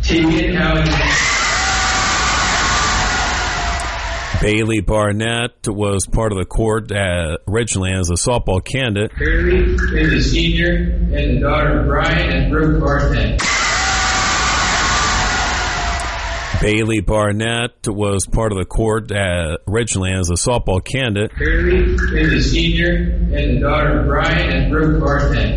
Tegan Howard. Bailey Barnett was part of the court originally as a softball candidate. Curly is a senior and the daughter of Brian and Brooke Barnett. Bailey Barnett was part of the court originally as a softball candidate. Curly is a senior and the daughter of Brian and Brooke Barnett.